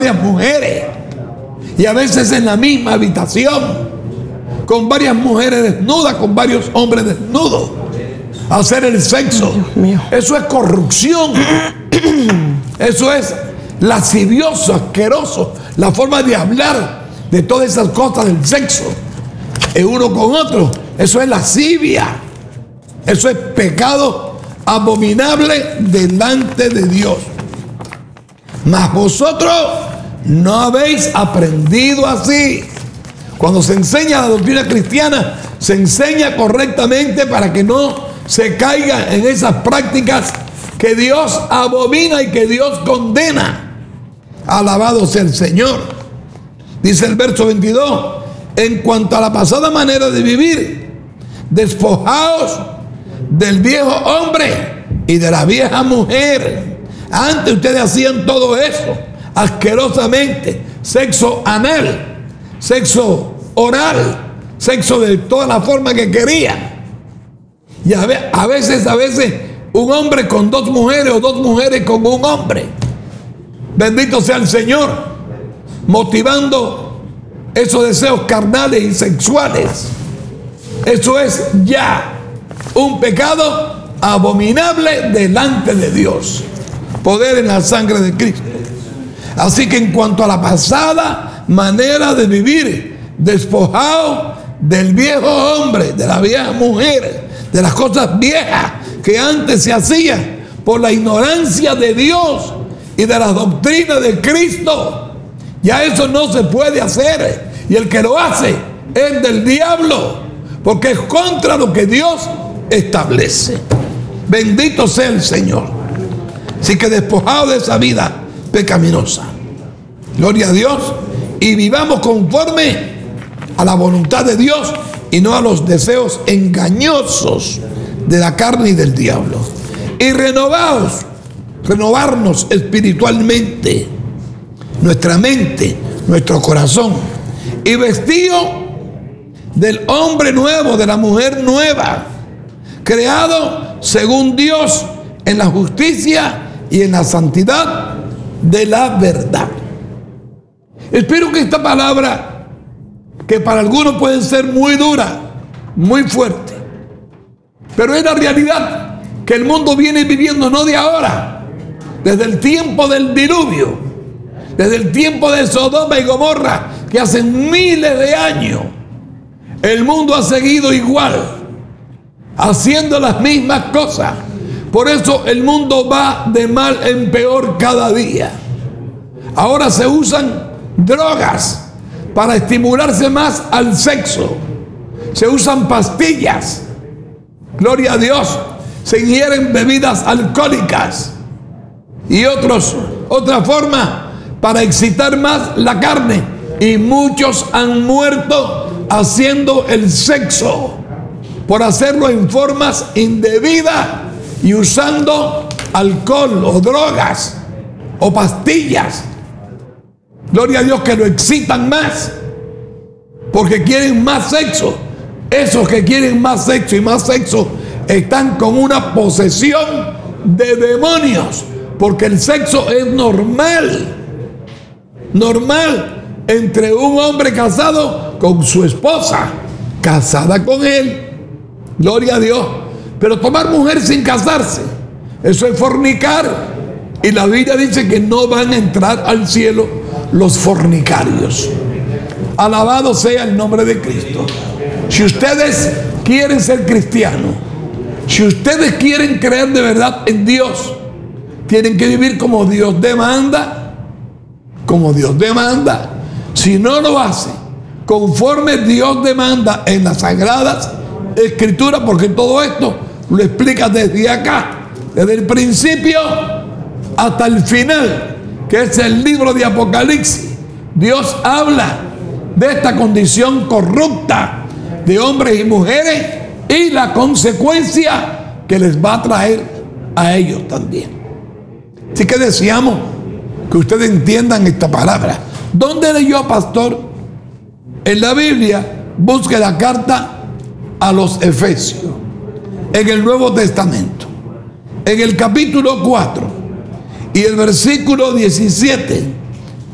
mujeres, y a veces en la misma habitación, con varias mujeres desnudas, con varios hombres desnudos, hacer el sexo. Eso es corrupción. Eso es lascivioso, asqueroso, la forma de hablar de todas esas cosas del sexo uno con otro. Eso es lascivia. Eso es pecado abominable delante de Dios. Mas vosotros no habéis aprendido así. Cuando se enseña la doctrina cristiana, se enseña correctamente para que no se caiga en esas prácticas que Dios abomina y que Dios condena. Alabado sea el Señor. Dice el verso 22: en cuanto a la pasada manera de vivir, despojaos del viejo hombre y de la vieja mujer. Antes ustedes hacían todo eso asquerosamente: sexo anal, sexo oral, sexo de toda la forma que querían. Y a veces un hombre con dos mujeres o dos mujeres con un hombre. Bendito sea el Señor, motivando esos deseos carnales y sexuales. Eso es ya un pecado abominable delante de Dios. Poder en la sangre de Cristo. Así que en cuanto a la pasada manera de vivir, despojado del viejo hombre, de la vieja mujer, de las cosas viejas que antes se hacían por la ignorancia de Dios y de las doctrinas de Cristo. Ya eso no se puede hacer, y el que lo hace es del diablo, porque es contra lo que Dios establece. Bendito sea el Señor. Así que despojado de esa vida pecaminosa, gloria a Dios, y vivamos conforme a la voluntad de Dios y no a los deseos engañosos de la carne y del diablo. Y renovarnos espiritualmente, nuestra mente, nuestro corazón, y vestido del hombre nuevo, de la mujer nueva, creado según Dios en la justicia y en la santidad de la verdad. Espero que esta palabra, que para algunos puede ser muy dura, muy fuerte, pero es la realidad que el mundo viene viviendo no de ahora, desde el tiempo del diluvio, desde el tiempo de Sodoma y Gomorra, que hace miles de años el mundo ha seguido igual, haciendo las mismas cosas. Por eso el mundo va de mal en peor cada día. Ahora se usan drogas para estimularse más al sexo. Se usan pastillas. Gloria a Dios. Se ingieren bebidas alcohólicas y otra forma para excitar más la carne. Y muchos han muerto haciendo el sexo por hacerlo en formas indebidas y usando alcohol o drogas o pastillas. Gloria a Dios, que lo excitan más porque quieren más sexo. Esos que quieren más sexo y más sexo están con una posesión de demonios, porque el sexo es normal entre un hombre casado con su esposa, casada con él. Gloria a Dios. Pero tomar mujer sin casarse, eso es fornicar. Y la Biblia dice que no van a entrar al cielo los fornicarios. Alabado sea el nombre de Cristo. Si ustedes quieren ser cristianos, si ustedes quieren creer de verdad en Dios, tienen que vivir como Dios demanda. Como Dios demanda. Si no lo hace conforme Dios demanda en las sagradas escrituras, porque todo esto lo explica desde acá, desde el principio hasta el final, que es el libro de Apocalipsis. Dios habla de esta condición corrupta de hombres y mujeres y la consecuencia que les va a traer a ellos también. Así que deseamos que ustedes entiendan esta palabra. ¿Dónde leyó, pastor? En la Biblia. Busque la carta a los Efesios, en el Nuevo Testamento, en el capítulo 4 y el versículo 17.